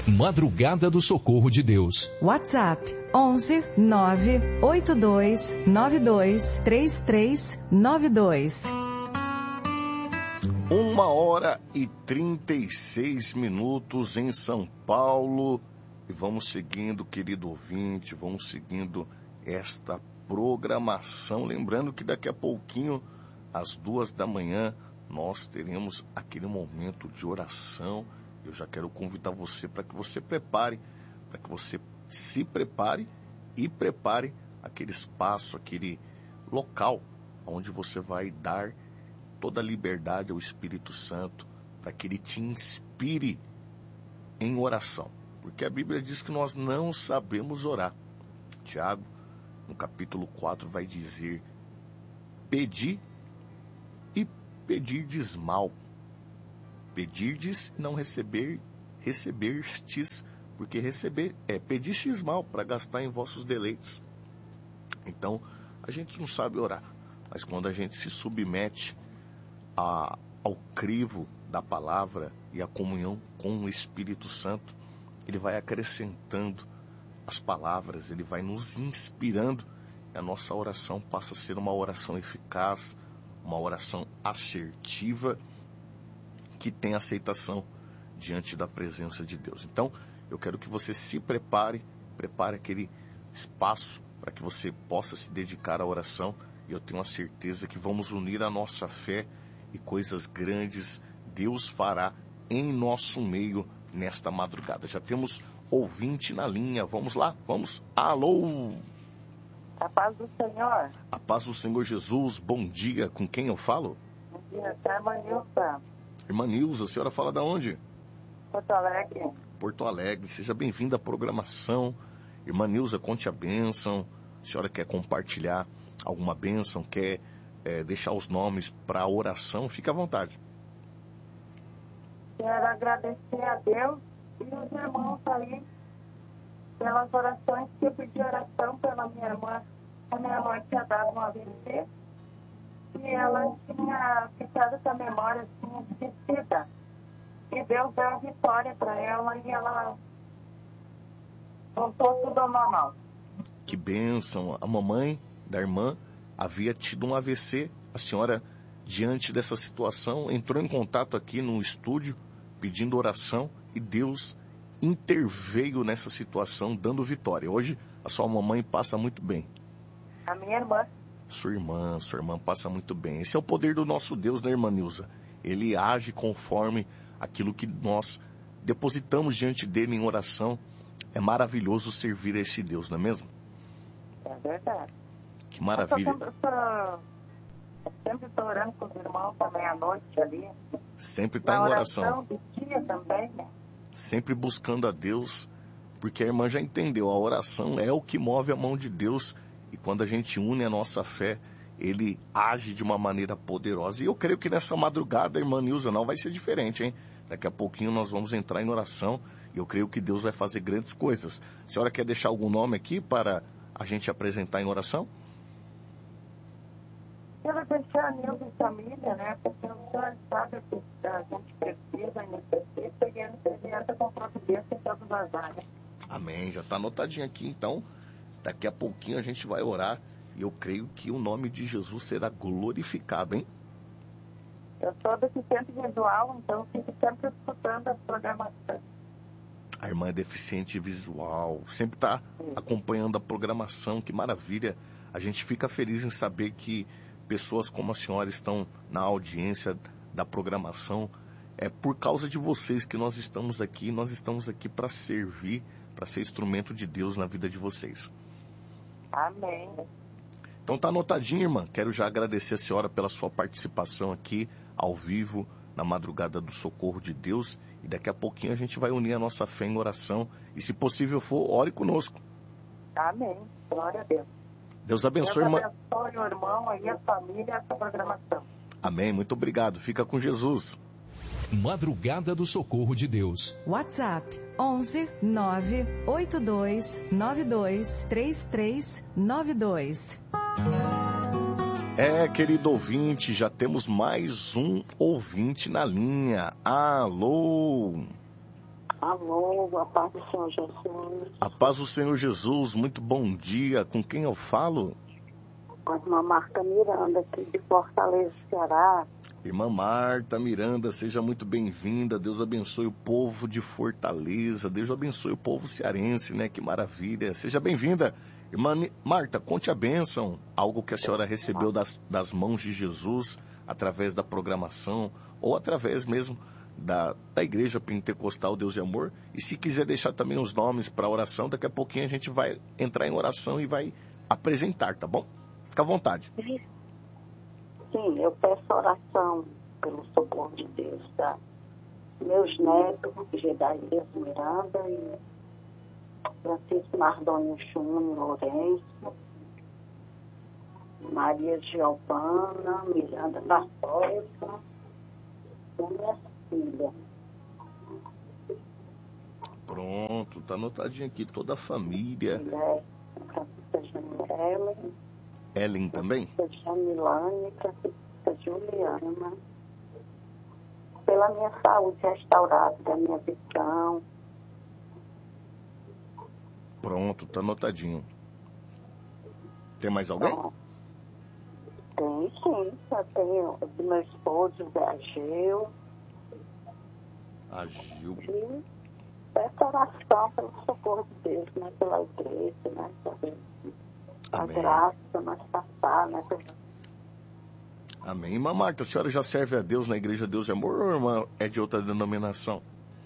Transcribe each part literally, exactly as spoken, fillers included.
Madrugada do Socorro de Deus. WhatsApp onze nove oito dois nove dois três três nove dois. Uma hora e trinta e seis minutos em São Paulo. E vamos seguindo, querido ouvinte, vamos seguindo esta programação. Lembrando que daqui a pouquinho, às duas da manhã, nós teremos aquele momento de oração. Eu já quero convidar você para que você prepare, para que você se prepare e prepare aquele espaço, aquele local onde você vai dar toda a liberdade ao Espírito Santo para que ele te inspire em oração. Porque a Bíblia diz que nós não sabemos orar. Tiago, no capítulo quatro, vai dizer: pedi e pedirdes mal. Pedirdes não receber, receberstes, porque receber é pedistes mal para gastar em vossos deleites. Então, a gente não sabe orar, mas quando a gente se submete a, ao crivo da palavra e a comunhão com o Espírito Santo, ele vai acrescentando as palavras, ele vai nos inspirando, e a nossa oração passa a ser uma oração eficaz, uma oração assertiva, que tem aceitação diante da presença de Deus. Então, eu quero que você se prepare, prepare aquele espaço para que você possa se dedicar à oração, e eu tenho a certeza que vamos unir a nossa fé e coisas grandes Deus fará em nosso meio nesta madrugada. Já temos ouvinte na linha, vamos lá, vamos, alô! A paz do Senhor. A paz do Senhor Jesus, bom dia, com quem eu falo? Bom dia, é a irmã Nilza. Irmã Nilza, a senhora fala de onde? Porto Alegre. Porto Alegre, seja bem-vinda à programação. Irmã Nilza, conte a bênção. A senhora quer compartilhar alguma bênção, quer é, deixar os nomes para a oração, fique à vontade. Quero agradecer a Deus e os irmãos aí pelas orações que eu pedi oração pela minha irmã. A minha irmã tinha dado um A V C e ela tinha ficado com a memória assim, esquecida. E Deus deu a vitória para ela e ela voltou tudo ao normal. Que bênção! A mamãe da irmã havia tido um A V C. A senhora, diante dessa situação, entrou em contato aqui no estúdio pedindo oração e Deus interveio nessa situação dando vitória. Hoje a sua mamãe passa muito bem. A minha irmã. Sua irmã, sua irmã passa muito bem. Esse é o poder do nosso Deus, né, irmã Nilza? Ele age conforme aquilo que nós depositamos diante dele em oração. É maravilhoso servir a esse Deus, não é mesmo? É verdade. Que maravilha. Eu sempre estou orando com os irmãos também à noite ali. Sempre está em oração. oração de dia também, né? Sempre buscando a Deus, porque a irmã já entendeu, a oração é o que move a mão de Deus, e quando a gente une a nossa fé, ele age de uma maneira poderosa. E eu creio que nessa madrugada, irmã Nilza, não vai ser diferente, hein? Daqui a pouquinho nós vamos entrar em oração, e eu creio que Deus vai fazer grandes coisas. A senhora quer deixar algum nome aqui para a gente apresentar em oração? Quero deixar a Nilza e família, né? Porque o senhor sabe que a gente precisa e necessita, e ele precisa com providência em todas as áreas. Amém, já está anotadinho aqui, então daqui a pouquinho a gente vai orar, e eu creio que o nome de Jesus será glorificado, hein? Eu sou deficiente visual, então fico sempre escutando as programações. A irmã é deficiente visual, sempre está acompanhando a programação, que maravilha. A gente fica feliz em saber que pessoas como a senhora estão na audiência da programação. É por causa de vocês que nós estamos aqui, nós estamos aqui para servir, para ser instrumento de Deus na vida de vocês. Amém. Então tá anotadinho, irmã. Quero já agradecer a senhora pela sua participação aqui, ao vivo, na Madrugada do Socorro de Deus. E daqui a pouquinho a gente vai unir a nossa fé em oração. E se possível for, ore conosco. Amém. Glória a Deus. Deus abençoe, irmã. Deus abençoe o irmão e a família, essa programação. Amém. Muito obrigado. Fica com Jesus. Madrugada do Socorro de Deus. WhatsApp onze nove oito dois nove dois três três nove dois. É, querido ouvinte, já temos mais um ouvinte na linha. Alô? Alô, a paz do Senhor Jesus. A paz do Senhor Jesus, muito bom dia. Com quem eu falo? Com a irmã Marta Miranda, aqui de Fortaleza, Ceará. Irmã Marta Miranda, seja muito bem-vinda. Deus abençoe o povo de Fortaleza. Deus abençoe o povo cearense, né? Que maravilha. Seja bem-vinda. Irmã Marta, conte a bênção, algo que a senhora recebeu das, das mãos de Jesus, através da programação, ou através mesmo da, da Igreja Pentecostal Deus e Amor. E se quiser deixar também os nomes para oração, daqui a pouquinho a gente vai entrar em oração e vai apresentar, tá bom? Fica à vontade. Sim, eu peço oração pelo socorro de Deus, tá? Meus netos, Gedalias Miranda e Francisco Mardônio Júnior Lourenço, Maria Giovana Miranda da Costa, e minha filha. Pronto, tá anotadinho aqui, toda a família. Mulher, Francisca Janela. Ellen também? Francisca Milane, Francisca Juliana. Pela minha saúde restaurada, da minha visão. Pronto, tá anotadinho. Tem mais alguém? Então, tem sim, eu tenho do meu esposo, Zé Ageu. A Gil. E peço oração pelo socorro de Deus, né? Pela igreja, né? Saber a Amém. graça nós passar, né? Amém. Irmã Marta, a senhora já serve a Deus na Igreja Deus e Amor ou irmã é de outra denominação?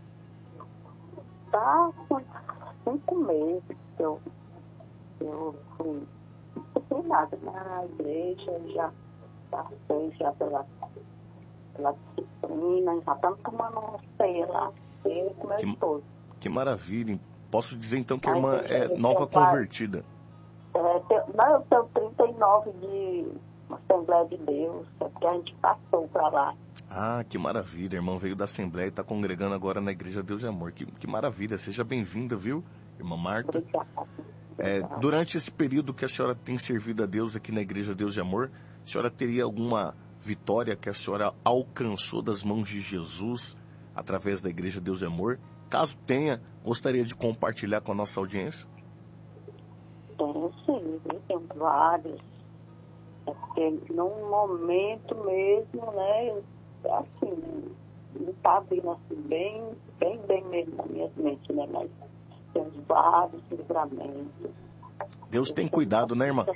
Tá com cinco meses que eu, eu fui disciplinada na igreja, já passei já pela, pela disciplina, já estamos tomando uma ceia lá, eu com meu Que- esposo. Que maravilha, hein? Posso dizer então que a Ai, irmã gente, é eu nova tenho pai. convertida. É, tem- não, eu tenho trinta e nove de Assembleia de Deus, é porque a gente passou para lá. Ah, que maravilha, irmão veio da Assembleia e está congregando agora na Igreja Deus e Amor. Que, que maravilha, seja bem-vinda, viu, irmã Marta? Obrigada. É, Obrigada. durante esse período que a senhora tem servido a Deus aqui na Igreja Deus e Amor, a senhora teria alguma vitória que a senhora alcançou das mãos de Jesus através da Igreja Deus e Amor? Caso tenha, gostaria de compartilhar com a nossa audiência? Tem sim, viu? Tem vários. É porque num momento mesmo, né, eu, assim, não está vindo assim, bem, bem, bem mesmo na minha mente, né, mas temos vários livramentos. Deus tem cuidado, né, irmã?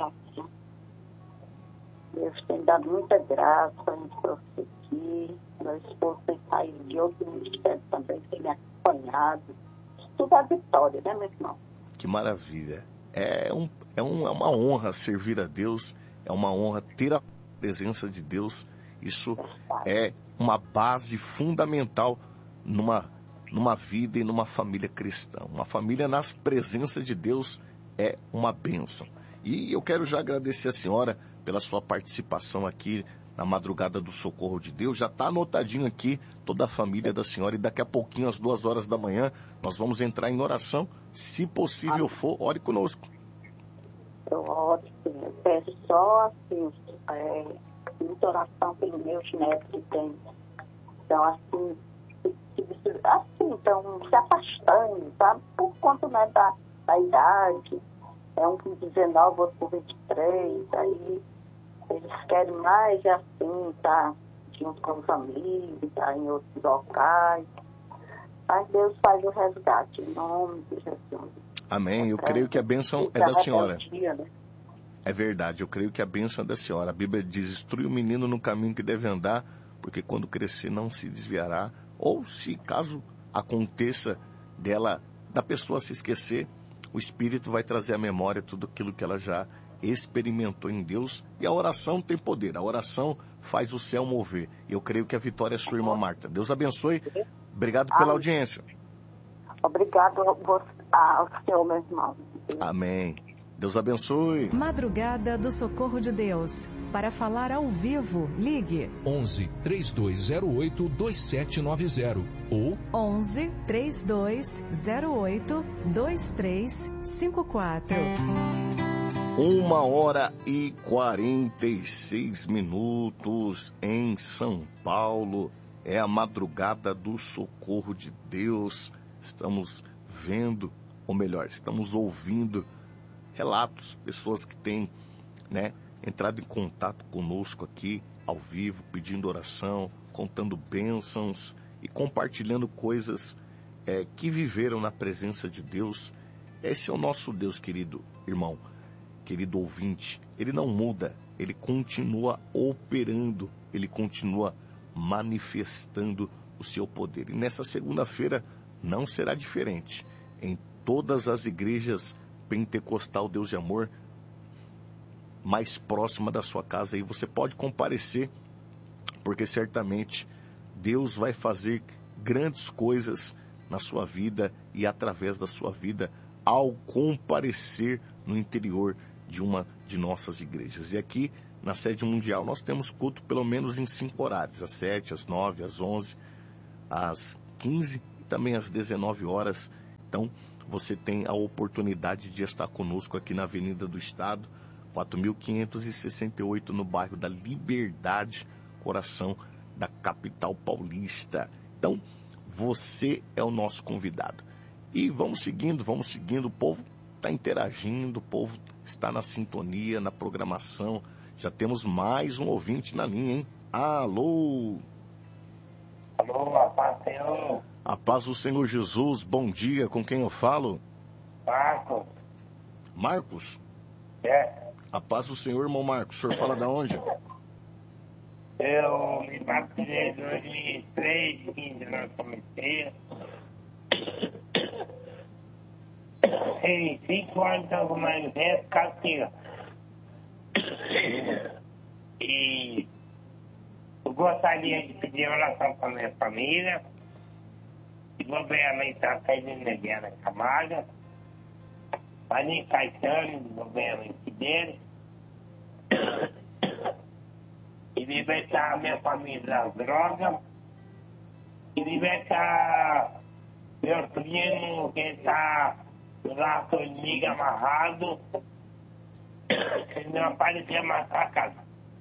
Deus tem dado muita graça para a gente prosseguir. Meu esposo tem saído de outro ministério também, tem me acompanhado. Tudo é vitória, né, meu irmão? Que maravilha. É, um, é, um, é uma honra servir a Deus, é uma honra ter a presença de Deus. Isso é uma base fundamental numa, numa vida e numa família cristã. Uma família nas presenças de Deus é uma bênção. E eu quero já agradecer a senhora pela sua participação aqui na Madrugada do Socorro de Deus. Já está anotadinho aqui toda a família da senhora e daqui a pouquinho, às duas horas da manhã, nós vamos entrar em oração. Se possível for, ore conosco. Eu oro, sim. Eu peço só, assim, é, muita oração pelos meus netos que tem. Então, assim, se- se- assim, estão se afastando, sabe? Por conta, né, da, da idade. É um com dezenove, outro com vinte e três, aí eles querem mais, assim, tá junto com os amigos, tá em outros locais. Mas Deus faz o resgate, em nome de Jesus. Amém. Eu creio que a bênção é da senhora. É verdade, eu creio que a bênção é da senhora. A Bíblia diz, instrui o menino no caminho que deve andar, porque quando crescer não se desviará. Ou se caso aconteça dela, da pessoa se esquecer, o Espírito vai trazer à memória tudo aquilo que ela já experimentou em Deus. E a oração tem poder, a oração faz o céu mover. E eu creio que a vitória é sua, irmã Marta. Deus abençoe. Obrigado pela Amém. audiência. Obrigado ao, ao senhor, meu irmão. Amém. Deus abençoe. Madrugada do Socorro de Deus. Para falar ao vivo, ligue onze, três dois zero oito, dois sete nove zero ou onze, três dois zero oito, dois três cinco quatro. Uma hora e quarenta e seis minutos em São Paulo, é a madrugada do socorro de Deus. Estamos vendo, ou melhor, estamos ouvindo relatos, pessoas que têm, né, entrado em contato conosco aqui, ao vivo, pedindo oração, contando bênçãos e compartilhando coisas é, que viveram na presença de Deus. Esse é o nosso Deus, querido irmão, querido ouvinte. Ele não muda, ele continua operando, ele continua manifestando o seu poder. E nessa segunda-feira não será diferente. Em todas as igrejas pentecostal Deus de Amor, mais próxima da sua casa, aí você pode comparecer, porque certamente Deus vai fazer grandes coisas na sua vida e através da sua vida ao comparecer no interior de uma de nossas igrejas. E aqui na sede mundial nós temos culto pelo menos em cinco horários, às sete, às nove, às onze, às quinze e também às dezenove horas. Então você tem a oportunidade de estar conosco aqui na Avenida do Estado, quatro mil quinhentos e sessenta e oito, no bairro da Liberdade, coração da capital paulista. Então, você é o nosso convidado. E vamos seguindo, vamos seguindo. O povo está interagindo, o povo está na sintonia, na programação. Já temos mais um ouvinte na linha, hein? Alô? Alô, a paz do Senhor. A paz do Senhor Jesus, bom dia. Com quem eu falo? Marcos. Marcos? É. A paz do Senhor, irmão Marcos. O senhor fala de onde? Eu me batizei em dois mil e três, quinze anos comecei. Em cinco anos então com mais dez, castiga. E eu gostaria de pedir oração para minha família. E governo está saindo na Guerra Camarga. Maninho Caetano, do governo Fidel. E libertar a minha família das drogas. E libertar meu primo que está do laço inimigo amarrado. Ele não aparecia mais pra casa.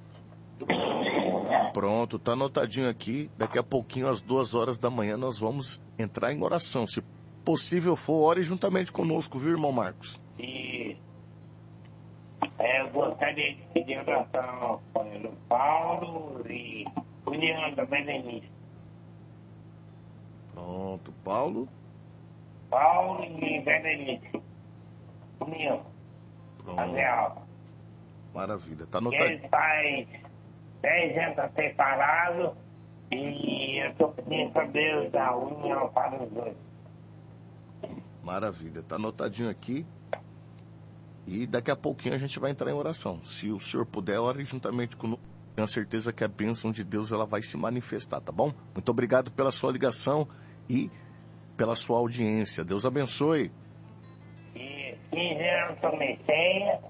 Pronto, tá anotadinho aqui. Daqui a pouquinho, às duas horas da manhã, nós vamos entrar em oração. Se possível for, ore juntamente conosco, viu, irmão Marcos? E é, eu gostaria de pedir oração para o Paulo e o Leandro Berenice. Pronto, Paulo. Paulo e Berenice. União. Pronto. Maravilha, tá anotadinho. Ele faz dez anos separado e eu estou pedindo para Deus dar união para os dois. Maravilha, tá anotadinho aqui. E daqui a pouquinho a gente vai entrar em oração. Se o senhor puder, ore juntamente conosco. Tenho certeza que a bênção de Deus ela vai se manifestar, tá bom? Muito obrigado pela sua ligação e pela sua audiência. Deus abençoe. E quinze anos comecei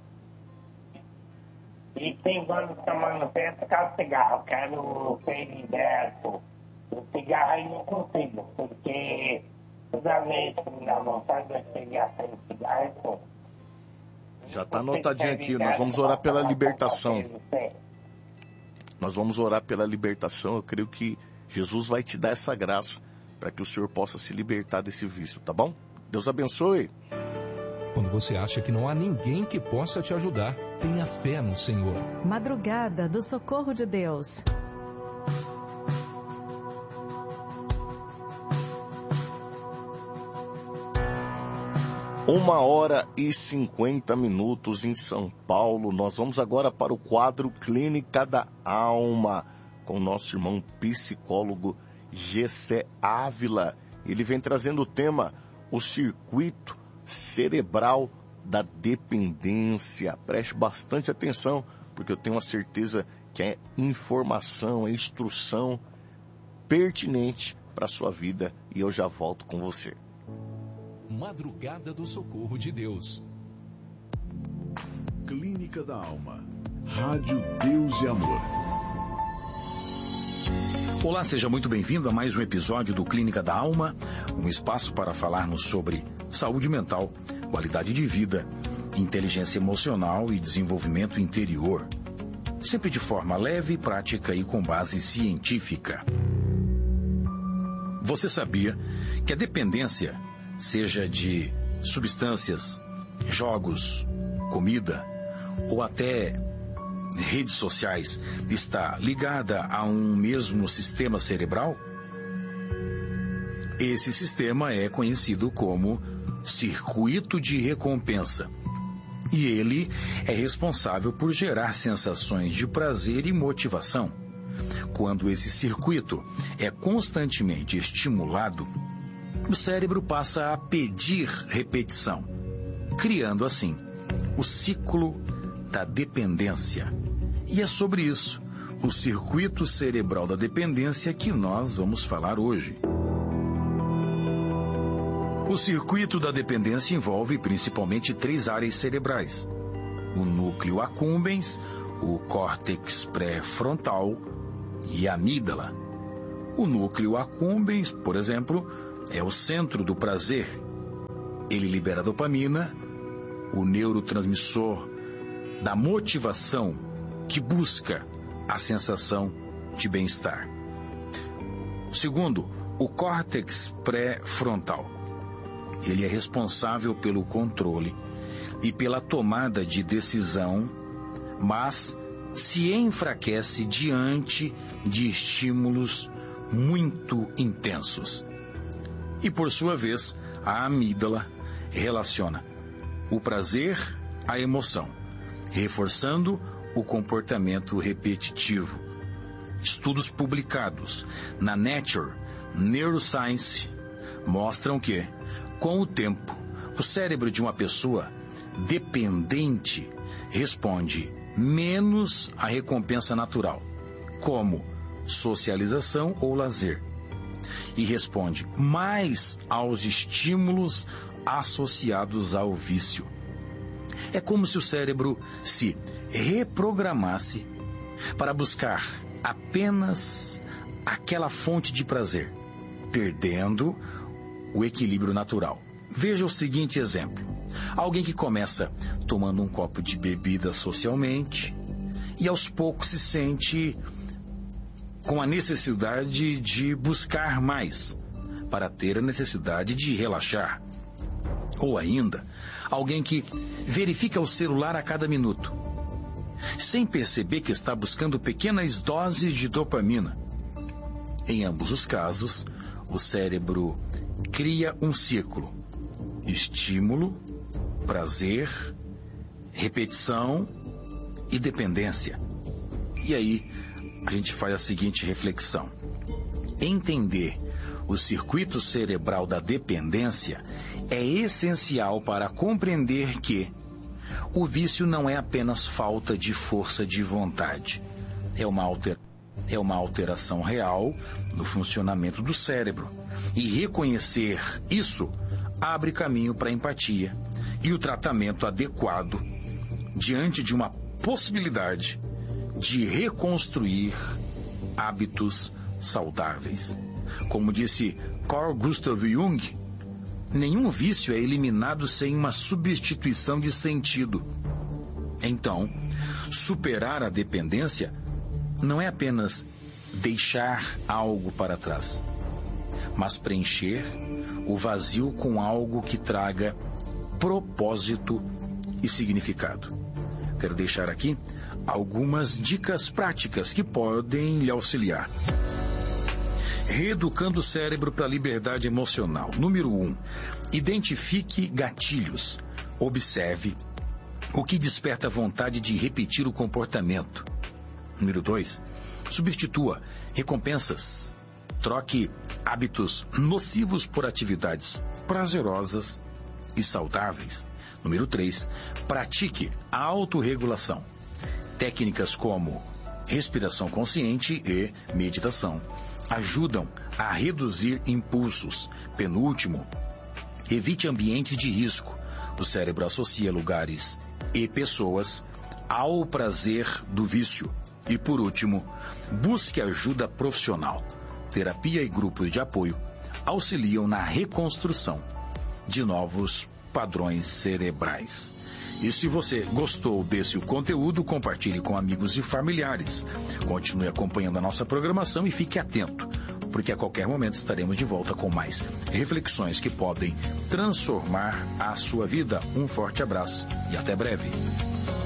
e cinco anos tomando festa com cigarro. Quero ser liberto. O cigarro aí não consigo, porque toda vez que me dá vontade de chegar sem cigarro, é pouco. Já está anotadinho aqui, nós vamos orar pela libertação. Nós vamos orar pela libertação. Eu creio que Jesus vai te dar essa graça para que o senhor possa se libertar desse vício, tá bom? Deus abençoe. Quando você acha que não há ninguém que possa te ajudar, tenha fé no Senhor. Madrugada do Socorro de Deus. Uma hora e cinquenta minutos em São Paulo. Nós vamos agora para o quadro Clínica da Alma, com o nosso irmão psicólogo Gessé Ávila. Ele vem trazendo o tema, o circuito cerebral da dependência. Preste bastante atenção, porque eu tenho a certeza que é informação, é instrução pertinente para a sua vida. E eu já volto com você. Madrugada do Socorro de Deus. Clínica da Alma. Rádio Deus e Amor. Olá, seja muito bem-vindo a mais um episódio do Clínica da Alma, um espaço para falarmos sobre saúde mental, qualidade de vida, inteligência emocional e desenvolvimento interior. Sempre de forma leve, prática e com base científica. Você sabia que a dependência, seja de substâncias, jogos, comida ou até redes sociais, está ligada a um mesmo sistema cerebral? Esse sistema é conhecido como circuito de recompensa. E ele é responsável por gerar sensações de prazer e motivação. Quando esse circuito é constantemente estimulado, o cérebro passa a pedir repetição, criando assim o ciclo da dependência. E é sobre isso, o circuito cerebral da dependência, que nós vamos falar hoje. O circuito da dependência envolve principalmente três áreas cerebrais: o núcleo accumbens, o córtex pré-frontal e a amígdala. O núcleo accumbens, por exemplo, é o centro do prazer. Ele libera dopamina, o neurotransmissor da motivação que busca a sensação de bem-estar. Segundo, o córtex pré-frontal. Ele é responsável pelo controle e pela tomada de decisão, mas se enfraquece diante de estímulos muito intensos. E, por sua vez, a amígdala relaciona o prazer à emoção, reforçando o comportamento repetitivo. Estudos publicados na Nature Neuroscience mostram que, com o tempo, o cérebro de uma pessoa dependente responde menos à recompensa natural, como socialização ou lazer, e responde mais aos estímulos associados ao vício. É como se o cérebro se reprogramasse para buscar apenas aquela fonte de prazer, perdendo o equilíbrio natural. Veja o seguinte exemplo: alguém que começa tomando um copo de bebida socialmente e aos poucos se sente com a necessidade de buscar mais, para ter a necessidade de relaxar. Ou ainda, alguém que verifica o celular a cada minuto, sem perceber que está buscando pequenas doses de dopamina. Em ambos os casos, o cérebro cria um ciclo: estímulo, prazer, repetição e dependência. E aí, a gente faz a seguinte reflexão: entender o circuito cerebral da dependência é essencial para compreender que o vício não é apenas falta de força de vontade, é uma alteração. É uma alteração real no funcionamento do cérebro. E reconhecer isso abre caminho para a empatia e o tratamento adequado diante de uma possibilidade de reconstruir hábitos saudáveis. Como disse Carl Gustav Jung, nenhum vício é eliminado sem uma substituição de sentido. Então, superar a dependência não é apenas deixar algo para trás, mas preencher o vazio com algo que traga propósito e significado. Quero deixar aqui algumas dicas práticas que podem lhe auxiliar. Reeducando o cérebro para a liberdade emocional. Número um, identifique gatilhos. Observe o que desperta vontade de repetir o comportamento. Número dois, substitua recompensas. Troque hábitos nocivos por atividades prazerosas e saudáveis. Número três, pratique a autorregulação. Técnicas como respiração consciente e meditação ajudam a reduzir impulsos. Penúltimo, evite ambientes de risco. O cérebro associa lugares e pessoas ao prazer do vício. E por último, busque ajuda profissional. Terapia e grupos de apoio auxiliam na reconstrução de novos padrões cerebrais. E se você gostou desse conteúdo, compartilhe com amigos e familiares. Continue acompanhando a nossa programação e fique atento. O porque a qualquer momento estaremos de volta com mais reflexões que podem transformar a sua vida. Um forte abraço e até breve.